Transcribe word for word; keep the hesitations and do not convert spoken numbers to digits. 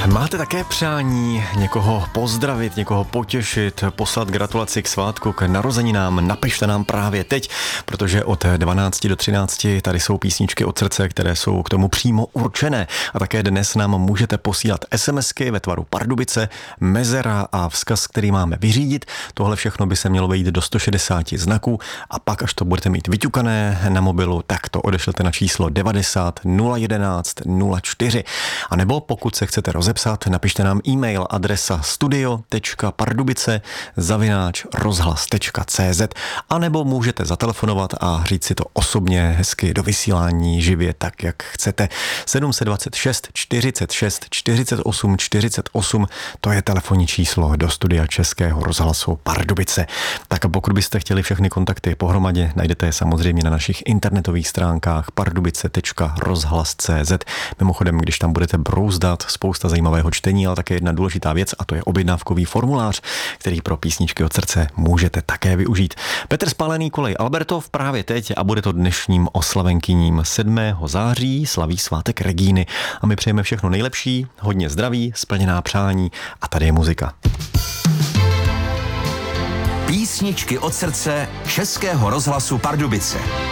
Máte také přání někoho pozdravit, někoho potěšit, poslat gratulaci k svátku, k narozeninám? Napište nám právě teď, protože od dvanácti do třinácti tady jsou písničky od srdce, které jsou k tomu přímo určené. A také dnes nám můžete posílat SMSky ve tvaru Pardubice, mezera a vzkaz, který máme vyřídit. Tohle všechno by se mělo vejít do sto šedesát znaků a pak, až to budete mít vyťukané na mobilu, tak to odešlete na číslo devadesát nula jedenáct nula čtyři. A nebo pokud se chcete rozepsat, napište nám e-mail adresa studio tečka pardubice zavináč rozhlas tečka cz a nebo můžete zatelefonovat a říct si to osobně hezky do vysílání živě tak, jak chcete. sedm set dvacet šest čtyřicet šest čtyřicet osm čtyřicet osm, to je telefonní číslo do studia Českého rozhlasu Pardubice. Tak a pokud byste chtěli všechny kontakty pohromadě, najdete je samozřejmě na našich internetových stránkách pardubice tečka rozhlas tečka cz. Mimochodem, když tam budete brouzdat, spousta zajímavého čtení, ale také jedna důležitá věc, a to je objednávkový formulář, který pro písničky od srdce můžete také využít. Petr Spálený Kolej Albertov právě teď a bude to dnešním oslavenkyním. sedmého září slaví svátek Regíny a my přejeme všechno nejlepší, hodně zdraví, splněná přání a tady je muzika. Písničky od srdce Českého rozhlasu Pardubice.